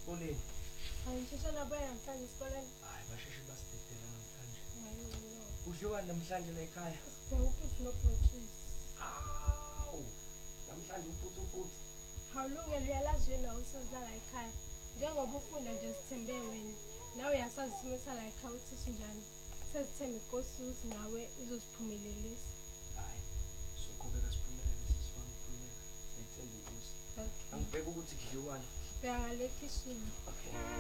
esikoleni? Hayi ngisho nabuya namhlanje esikoleni. Hayi basheshe basidedela namhlanje. Hayi no. Udliwani namhlanje la ekhaya? Sibheke nobrotshisi. Awu. Namhlanje ufuthi. Hawulungele uyalazi yena usizala ekhaya. Njengoba ufunda nje sithembe wena. Nawe uyasazi isimo sala ekhaya ukuthi sinjani. Sesithemba inkosi ukuthi nawe izosiphumelelisa. Hayi. Soqhubeka siphumelele sisifana ukukhululeka. Siyithemba inkosi. Okay. Angibheke ukuthi kudliwani. Bheka ngale kitchen. Okay.